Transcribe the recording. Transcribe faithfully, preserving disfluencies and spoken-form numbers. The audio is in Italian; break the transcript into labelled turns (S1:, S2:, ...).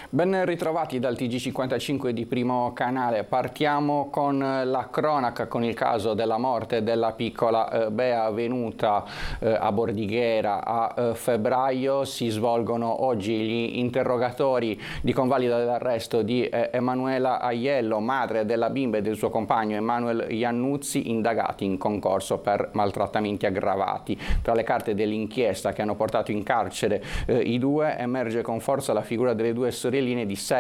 S1: Ben ritrovati dal T G cinquantacinque di Primo Canale. Partiamo con la cronaca, con il caso della morte della piccola eh, Bea avvenuta eh, a Bordighera a eh, febbraio. Si svolgono oggi gli interrogatori di convalida dell'arresto di eh, Emanuela Aiello, madre della bimba, e del suo compagno Emanuel Iannuzzi, indagati in concorso per maltrattamenti aggravati. Tra le carte dell'inchiesta che hanno portato in carcere eh, i due emerge con forza la figura delle due sorelline di sei